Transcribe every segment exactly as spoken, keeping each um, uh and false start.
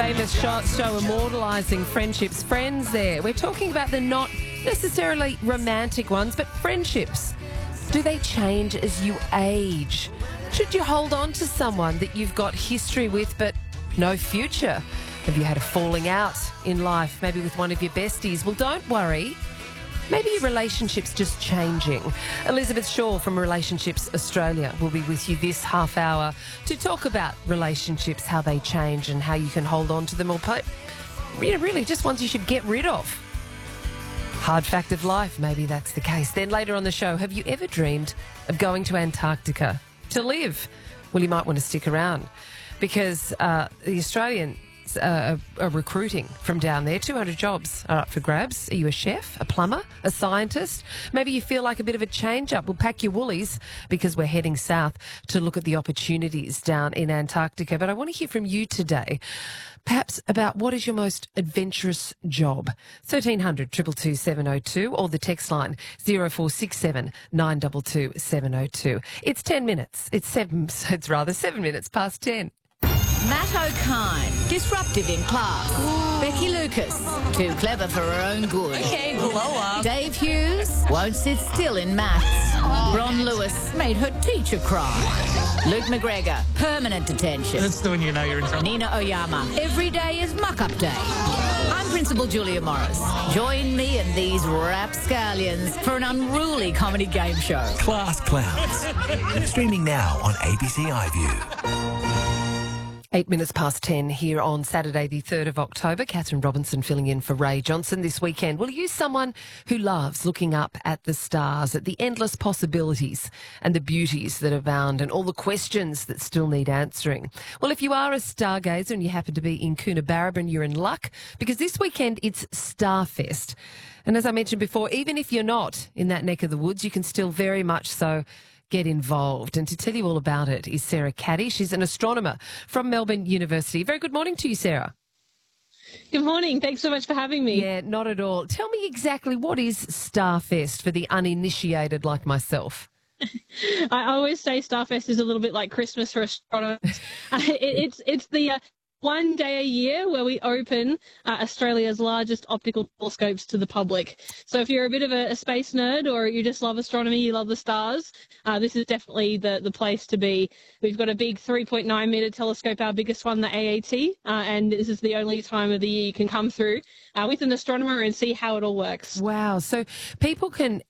famous show, show immortalising friendships. Friends there. We're talking about the not necessarily romantic ones, but friendships. Do they change as you age? Should you hold on to someone that you've got history with but no future? Have you had a falling out in life, maybe with one of your besties? Well, don't worry. Maybe your relationship's just changing. Elizabeth Shaw from Relationships Australia will be with you this half hour to talk about relationships, how they change and how you can hold on to them, or you know, really just ones you should get rid of. Hard fact of life, maybe that's the case. Then later on the show, have you ever dreamed of going to Antarctica to live? Well, you might want to stick around because uh, the Australian Uh, are recruiting from down there. two hundred jobs are up for grabs. Are you a chef, a plumber, a scientist? Maybe you feel like a bit of a change-up. Well, pack your woolies because we're heading south to look at the opportunities down in Antarctica. But I want to hear from you today, perhaps about what is your most adventurous job. thirteen hundred, two two two, seven oh two or the text line zero four six seven, nine two two, seven oh two. It's ten minutes. It's seven, it's rather seven minutes past ten. Matt O'Kine, disruptive in class. Ooh. Becky Lucas, too clever for her own good. Okay, blow up. Dave Hughes, won't sit still in maths. Oh, Ron Lewis made her teacher cry. Luke McGregor, permanent detention. That's the one you know you're in trouble. Nina Oyama, every day is muck-up day. I'm Principal Julia Morris. Join me and these rapscallions for an unruly comedy game show. Class Clowns. Streaming now on A B C iView. Eight minutes past ten here on Saturday, the third of October. Catherine Robinson filling in for Ray Johnson this weekend. Well, are you someone who loves looking up at the stars, at the endless possibilities and the beauties that abound and all the questions that still need answering? Well, if you are a stargazer and you happen to be in Coonabarabran, you're in luck because this weekend it's Starfest. And as I mentioned before, even if you're not in that neck of the woods, you can still very much so get involved. And to tell you all about it is Sarah Caddy. She's an astronomer from Melbourne University. Very good morning to you, Sarah. Good morning. Thanks so much for having me. Yeah, not at all. Tell me exactly what is Starfest for the uninitiated like myself? I always say Starfest is a little bit like Christmas for astronomers. uh, it, it's it's the uh, one day a year where we open uh, Australia's largest optical telescopes to the public. So if you're a bit of a, a space nerd or you just love astronomy, you love the stars, uh, this is definitely the, the place to be. We've got a big three point nine metre telescope, our biggest one, the A A T, uh, and this is the only time of the year you can come through uh, with an astronomer and see how it all works. Wow. So people can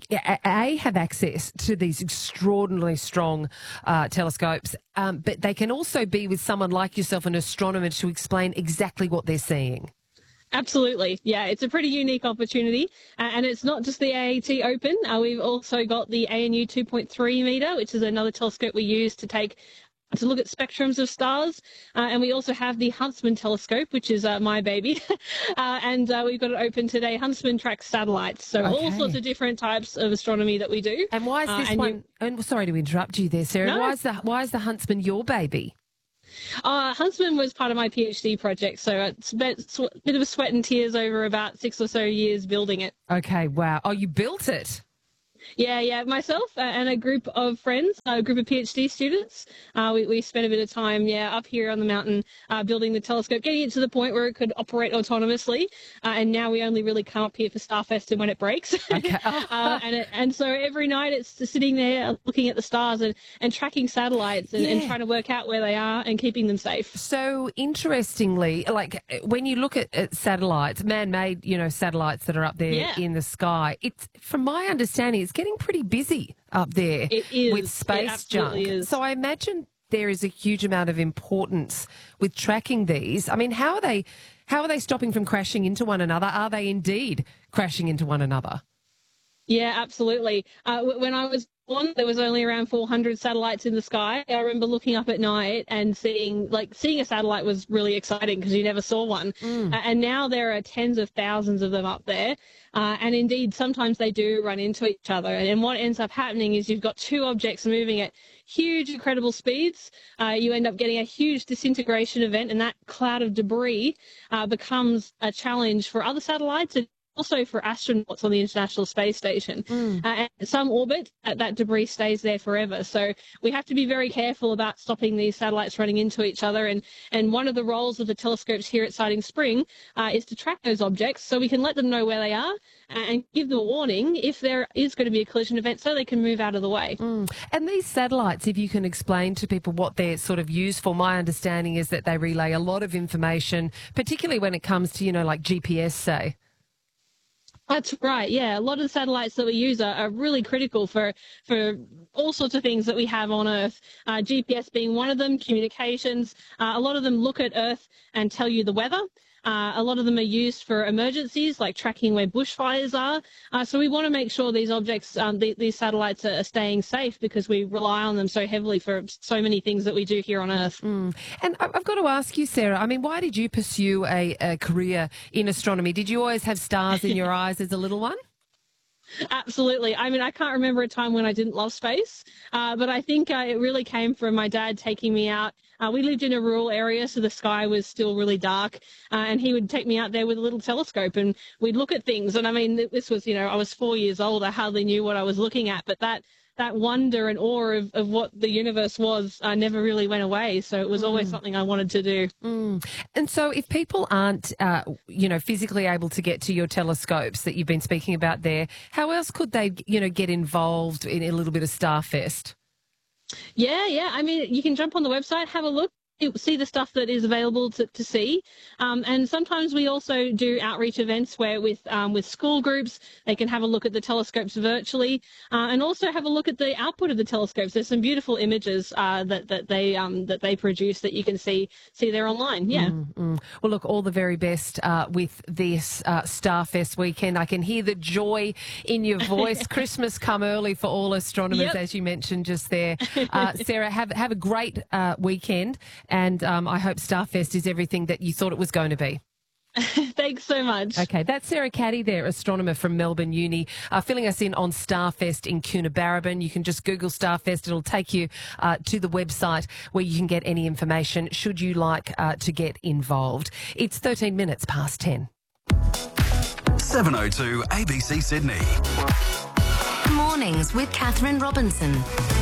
A, have access to these extraordinarily strong uh, telescopes, um, but they can also be with someone like yourself, an astronomer, to explain exactly what they're seeing. Absolutely. Yeah, it's a pretty unique opportunity. Uh, and it's not just the A A T Open. Uh, we've also got the A N U two point three metre, which is another telescope we use to take to look at spectrums of stars. Uh, and we also have the Huntsman telescope, which is uh, my baby. uh, and uh, we've got it open today. Huntsman tracks satellites. So okay. all sorts of different types of astronomy that we do. And why is this uh, and one... You, and sorry to interrupt you there, Sarah. No. Why is the, why is the Huntsman your baby? Uh, Huntsman was part of my PhD project, so it's a bit, sw- bit of a sweat and tears over about six or so years building it. Okay, wow. Oh, you built it? Yeah, yeah. Myself and a group of friends, a group of PhD students, uh, we, we spent a bit of time, yeah, up here on the mountain uh, building the telescope, getting it to the point where it could operate autonomously. Uh, and now we only really come up here for Starfest and when it breaks. Okay. uh, and it, and so every night it's just sitting there looking at the stars and, and tracking satellites and, yeah. and trying to work out where they are and keeping them safe. So interestingly, like when you look at, at satellites, man-made, you know, satellites that are up there yeah. in the sky, it's, from my understanding, it's getting pretty busy up there it is. with space junk. Is. So I imagine there is a huge amount of importance with tracking these. I mean, how are they how are they stopping from crashing into one another? Are they indeed crashing into one another? Yeah, absolutely. Uh, when I was born, there was only around four hundred satellites in the sky. I remember looking up at night and seeing, like, seeing a satellite was really exciting because you never saw one. Mm. Uh, and now there are tens of thousands of them up there. Uh, and indeed, sometimes they do run into each other. And what ends up happening is you've got two objects moving at huge, incredible speeds. Uh, you end up getting a huge disintegration event, and that cloud of debris uh, becomes a challenge for other satellites and also for astronauts on the International Space Station. Mm. Uh, and some orbit, uh, that debris stays there forever. So we have to be very careful about stopping these satellites running into each other. And, and one of the roles of the telescopes here at Siding Spring uh, is to track those objects so we can let them know where they are and give them a warning if there is going to be a collision event so they can move out of the way. Mm. And these satellites, if you can explain to people what they're sort of used for, my understanding is that they relay a lot of information, particularly when it comes to, you know, like G P S, say. That's right. Yeah, a lot of the satellites that we use are, are really critical for for all sorts of things that we have on Earth. Uh, G P S being one of them, communications. Uh, a lot of them look at Earth and tell you the weather. Uh, a lot of them are used for emergencies, like tracking where bushfires are. Uh, so we want to make sure these objects, um, the, these satellites are, are staying safe because we rely on them so heavily for so many things that we do here on Earth. Mm. And I've got to ask you, Sarah, I mean, why did you pursue a, a career in astronomy? Did you always have stars in your eyes as a little one? Absolutely. I mean, I can't remember a time when I didn't love space, uh, but I think uh, it really came from my dad taking me out. Uh, we lived in a rural area, so the sky was still really dark, uh, and he would take me out there with a little telescope, and we'd look at things. And I mean, this was, you know, I was four years old. I hardly knew what I was looking at, but that that wonder and awe of, of what the universe was uh, never really went away. So it was always mm. something I wanted to do. Mm. And so if people aren't, uh, you know, physically able to get to your telescopes that you've been speaking about there, how else could they, you know, get involved in a little bit of Starfest? Yeah, yeah. I mean, you can jump on the website, have a look, see the stuff that is available to, to see. Um, and sometimes we also do outreach events where with um, with school groups, they can have a look at the telescopes virtually uh, and also have a look at the output of the telescopes. There's some beautiful images uh, that, that they um, that they produce that you can see see there online. Yeah. Mm, mm. Well, look, all the very best uh, with this uh, Starfest weekend. I can hear the joy in your voice. Christmas come early for all astronomers, yep. as you mentioned just there. Uh, Sarah, have, have a great uh, weekend. And um, I hope Starfest is everything that you thought it was going to be. Thanks so much. Okay, that's Sarah Caddy there, astronomer from Melbourne Uni, uh, filling us in on Starfest in Coonabarabran. You can just Google Starfest. It'll take you uh, to the website where you can get any information should you like uh, to get involved. It's thirteen minutes past ten. seven oh two A B C Sydney. Mornings with Catherine Robinson.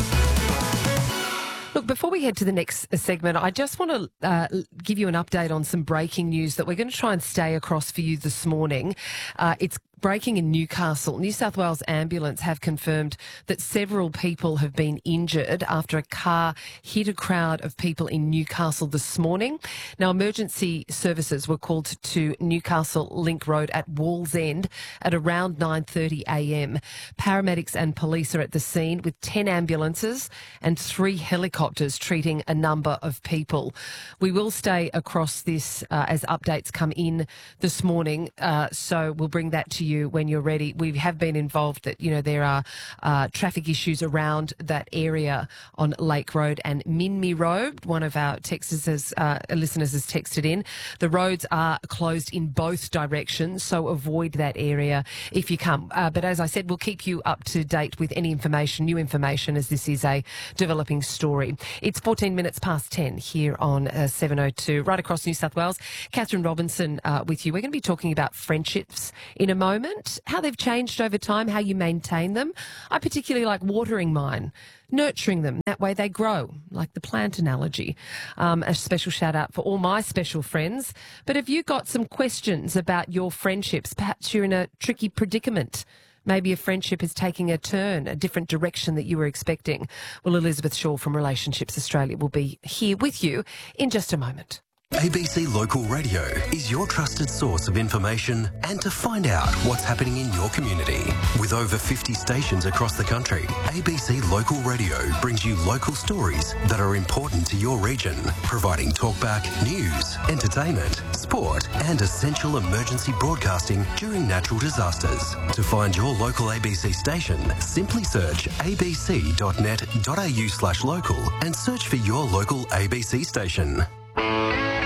Look, before we head to the next segment, I just want to uh, give you an update on some breaking news that we're going to try and stay across for you this morning. Uh, it's breaking in Newcastle. New South Wales Ambulance have confirmed that several people have been injured after a car hit a crowd of people in Newcastle this morning. Now, emergency services were called to Newcastle Link Road at Wallsend at around nine thirty a m. Paramedics and police are at the scene with ten ambulances and three helicopters treating a number of people. We will stay across this uh, as updates come in this morning, uh, so we'll bring that to you you when you're ready. We have been involved that, you know, there are uh, traffic issues around that area on Lake Road and Minmi Road. One of our texters has, uh, listeners has texted in. The roads are closed in both directions, so avoid that area if you come. Uh, but as I said, we'll keep you up to date with any information, new information, as this is a developing story. It's fourteen minutes past ten here on uh, seven oh two, right across New South Wales. Catherine Robinson uh, with you. We're going to be talking about friendships in a moment. How they've changed over time, how you maintain them. I particularly like watering mine, nurturing them. That way they grow, like the plant analogy. Um, a special shout out for all my special friends. But have you got some questions about your friendships? Perhaps you're in a tricky predicament. Maybe a friendship is taking a turn, a different direction that you were expecting. Well, Elizabeth Shaw from Relationships Australia will be here with you in just a moment. A B C Local Radio is your trusted source of information and to find out what's happening in your community. With over fifty stations across the country, A B C Local Radio brings you local stories that are important to your region, providing talkback, news, entertainment, sport and essential emergency broadcasting during natural disasters. To find your local A B C station, simply search abc dot net dot a u slash local and search for your local A B C station.